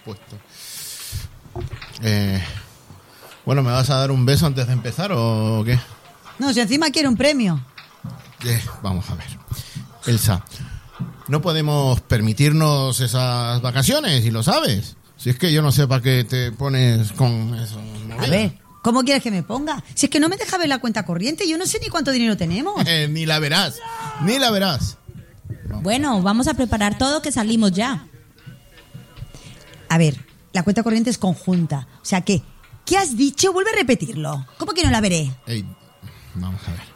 puesto. Bueno, ¿me vas a dar un beso antes de empezar o qué? No, si encima quiere un premio. Vamos a ver. Elsa, no podemos permitirnos esas vacaciones, y lo sabes. Si es que yo no sé para qué te pones con eso. A ver, ¿cómo quieres que me ponga? Si es que no me deja ver la cuenta corriente, yo no sé ni cuánto dinero tenemos. Ni la verás, ni la verás. Bueno, vamos a preparar todo que salimos ya. A ver, la cuenta corriente es conjunta. O sea, ¿qué has dicho? Vuelve a repetirlo. ¿Cómo que no la veré? Ey, vamos a ver.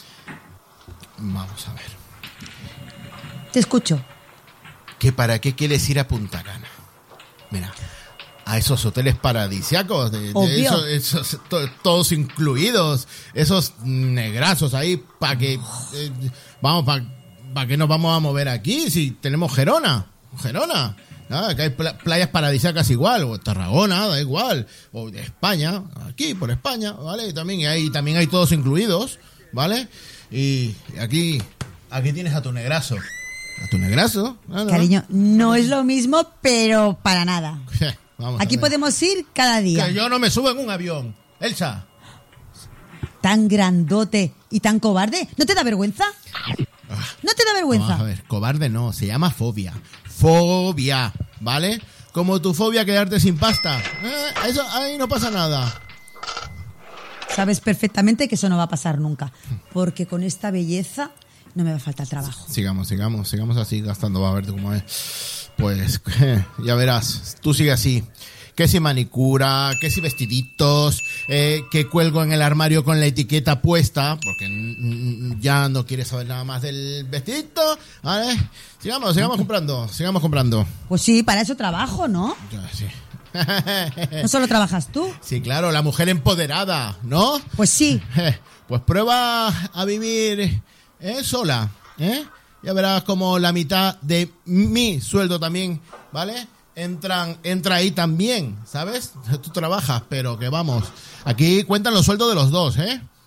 Te escucho. ¿Que para qué quieres ir a Punta Cana? Mira, a esos hoteles paradisíacos, esos todos incluidos, esos negrazos ahí, para que ¿para qué nos vamos a mover aquí si tenemos Gerona? Que hay playas paradisíacas igual, o Tarragona, da igual, o de España, aquí por España, ¿vale? Y también hay todos incluidos, ¿vale? Y aquí tienes a tu negrazo. ¿A tu negrazo? ¿No? Cariño, no es lo mismo, pero para nada. Vamos aquí podemos ir cada día. Que yo no me subo en un avión, Elsa. Tan grandote y tan cobarde. ¿No te da vergüenza? ¿No te da vergüenza? Vamos a ver, cobarde no, se llama fobia. Fobia, ¿vale? Como tu fobia a quedarte sin pasta. Eso, ahí no pasa nada. Sabes perfectamente que eso no va a pasar nunca. Porque con esta belleza no me va a faltar trabajo. Sigamos así gastando, va a ver cómo es. Pues ya verás, tú sigue así. Que si manicura, que si vestiditos, que cuelgo en el armario con la etiqueta puesta, porque ya no quieres saber nada más del vestidito, ¿vale? Sigamos comprando. Pues sí, para eso trabajo, ¿no? Sí. ¿No solo trabajas tú? Sí, claro, la mujer empoderada, ¿no? Pues sí. Pues prueba a vivir sola, Ya verás como la mitad de mi sueldo también, ¿vale? Entra ahí también, ¿sabes? Tú trabajas, pero que vamos. Aquí cuentan los sueldos de los dos,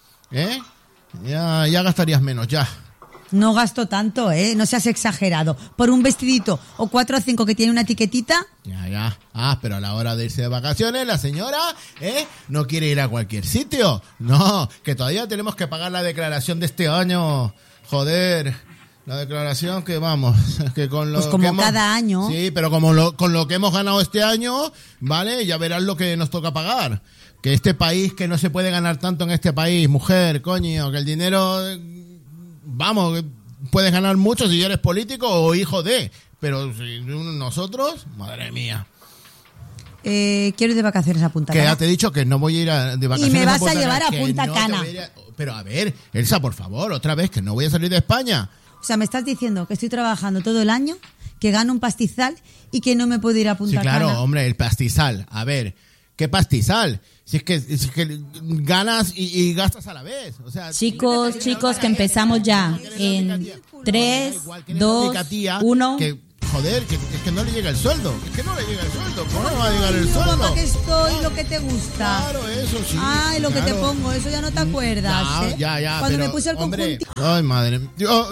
Ya gastarías menos, ya. No gasto tanto, no seas exagerado. Por un vestidito o 4 o 5 que tiene una etiquetita. Ya. Pero a la hora de irse de vacaciones, la señora, no quiere ir a cualquier sitio. No, que todavía tenemos que pagar la declaración de este año. Joder, la declaración que vamos, que con lo pues como que hemos, cada año. Sí, pero con lo que hemos ganado este año, ¿vale? Ya verás lo que nos toca pagar. Que este país, que no se puede ganar tanto en este país, mujer, coño, que el dinero... Vamos, puedes ganar mucho si eres político o hijo de, pero si nosotros, madre mía. Quiero ir de vacaciones a Punta Cana. Que ya Cana. te he dicho que no voy a ir de vacaciones. Y me vas a llevar a Punta Cana. Pero a ver, Elsa, por favor, otra vez, que no voy a salir de España. O sea, me estás diciendo que estoy trabajando todo el año, que gano un pastizal y que no me puedo ir a Punta Cana. Sí, claro, hombre, el pastizal. A ver, ¿qué pastizal? Si es que ganas y gastas a la vez. O sea, chicos, que empezamos ya. En 3, 2, 1. Joder, que es que no le llega el sueldo. ¿Cómo no va a llegar el sueldo? Papá, que estoy, lo que te gusta. Claro, eso sí. Ay, lo que te pongo, eso ya no te acuerdas. Ya. Cuando pero, me puse el conjunto. Ay, madre.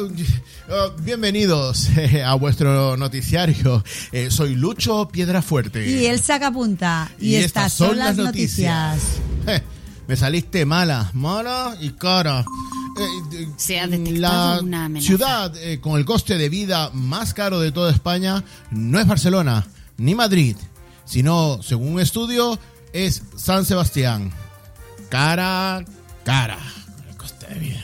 Bienvenidos a vuestro noticiario. Soy Lucho Piedrafuerte. Y el sacapunta. Y estas son las noticias. Me saliste mala y cara. Se ha detectado la una amenaza. Ciudad con el coste de vida más caro de toda España no es Barcelona ni Madrid, sino, según un estudio, es San Sebastián. Cara, el coste de vida.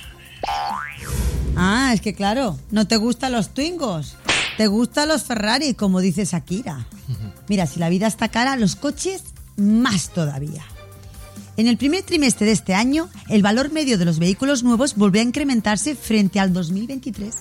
Ah, es que claro, no te gustan los Twingos, te gustan los Ferrari, como dice Shakira. Mira, si la vida está cara, los coches más todavía. En el primer trimestre de este año, el valor medio de los vehículos nuevos volvió a incrementarse frente al 2023.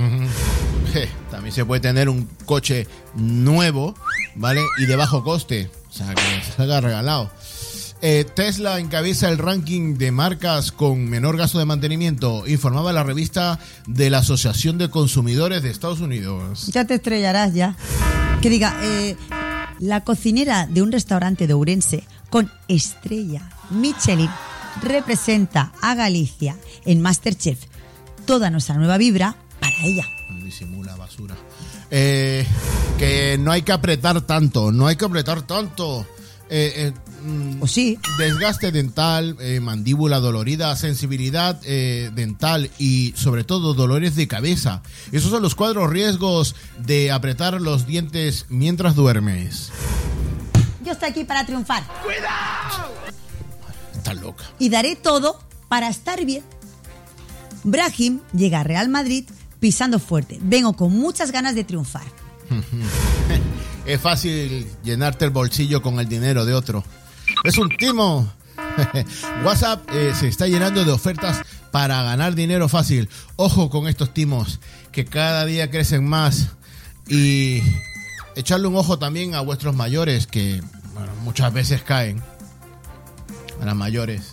También se puede tener un coche nuevo, ¿vale? Y de bajo coste, o sea, que salga regalado. Tesla encabeza el ranking de marcas con menor gasto de mantenimiento, informaba la revista de la Asociación de Consumidores de Estados Unidos. Ya te estrellarás ya. Que diga, la cocinera de un restaurante de Ourense con estrella Michelin representa a Galicia en MasterChef. Toda nuestra nueva vibra para ella. Disimula basura. Que no hay que apretar tanto, ¿O sí? Desgaste dental, mandíbula dolorida, sensibilidad dental y sobre todo dolores de cabeza. Esos son los 4 riesgos de apretar los dientes mientras duermes. Yo estoy aquí para triunfar. ¡Cuidado! Estás loca. Y daré todo para estar bien. Brahim llega a Real Madrid pisando fuerte. Vengo con muchas ganas de triunfar. Es fácil llenarte el bolsillo con el dinero de otro. Es un timo. WhatsApp se está llenando de ofertas para ganar dinero fácil. Ojo con estos timos que cada día crecen más. Y echarle un ojo también a vuestros mayores que bueno, muchas veces caen. A las mayores.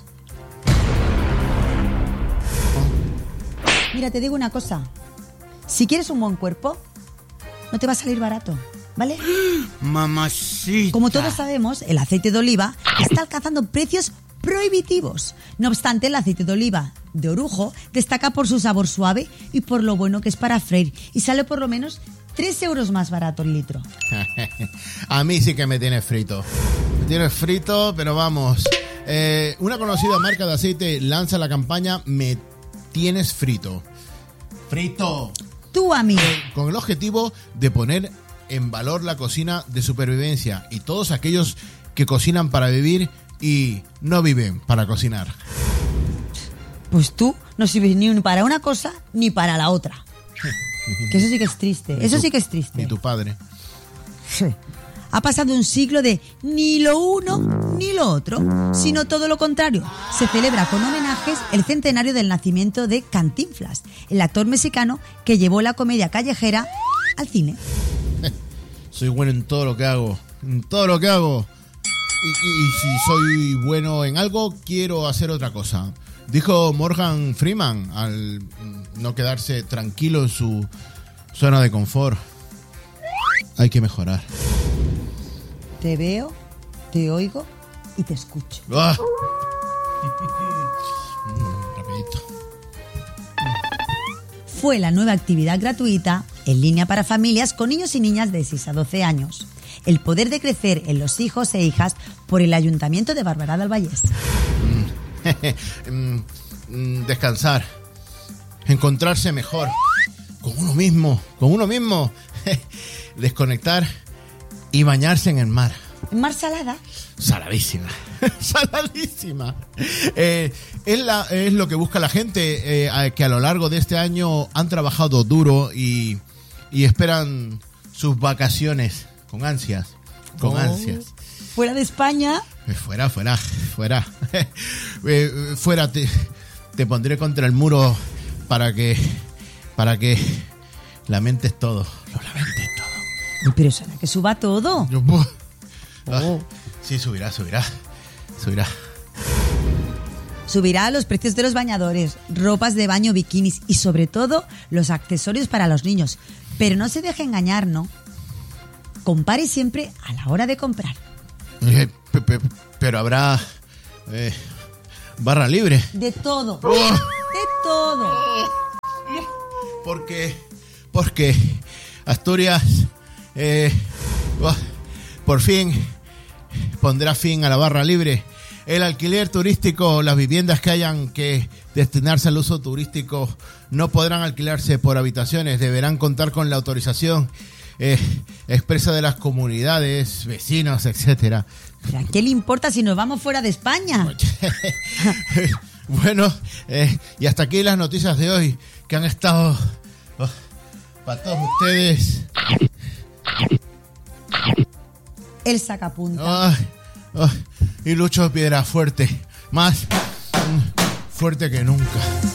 Mira, te digo una cosa. Si quieres un buen cuerpo, no te va a salir barato, ¿vale? Mamacita. Como todos sabemos, el aceite de oliva está alcanzando precios prohibitivos. No obstante, el aceite de oliva de orujo destaca por su sabor suave y por lo bueno que es para freír. Y sale por lo menos 3 euros más barato el litro. A mí sí que me tiene frito. Me tiene frito, pero vamos. Una conocida marca de aceite lanza la campaña Me Tienes Frito. Frito. Tú, amigo. Con el objetivo de poner en valor la cocina de supervivencia y todos aquellos que cocinan para vivir y no viven para cocinar. Pues tú no sirves ni para una cosa ni para la otra. Que eso sí que es triste. Eso sí que es triste. Ni tu padre. Ha pasado un siglo de ni lo uno ni lo otro, sino todo lo contrario. Se celebra con homenajes el centenario del nacimiento de Cantinflas, el actor mexicano que llevó la comedia callejera al cine. Soy bueno en todo lo que hago. En todo lo que hago. Y si soy bueno en algo, quiero hacer otra cosa. Dijo Morgan Freeman al no quedarse tranquilo en su zona de confort. Hay que mejorar. Te veo, te oigo y te escucho. ¡Ah! Rapidito. Fue la nueva actividad gratuita en línea para familias con niños y niñas de 6 a 12 años. El poder de crecer en los hijos e hijas por el Ayuntamiento de Barberá del Vallés. Descansar. Encontrarse mejor. Con uno mismo. Desconectar y bañarse en el mar. ¿En mar salada? Saladísima. Saladísima. Es lo que busca la gente que a lo largo de este año han trabajado duro y esperan sus vacaciones con ansias. Ansias. ¿Fuera de España? Fuera. Fuera te pondré contra el muro para que lamentes todo. Lo lamentes todo. Pero será que suba todo. Sí, subirá. Subirá los precios de los bañadores, ropas de baño, bikinis y sobre todo los accesorios para los niños. Pero no se deje engañar, ¿no? Compare siempre a la hora de comprar. Pero habrá barra libre. De todo. Oh. De todo. Porque Asturias por fin pondrá fin a la barra libre. El alquiler turístico, las viviendas que hayan que destinarse al uso turístico no podrán alquilarse por habitaciones, deberán contar con la autorización expresa de las comunidades, vecinos, etcétera. ¿A qué le importa si nos vamos fuera de España? Bueno, y hasta aquí las noticias de hoy que han estado para todos ustedes. El sacapunta. Y Lucho Piedrafuerte, más fuerte que nunca.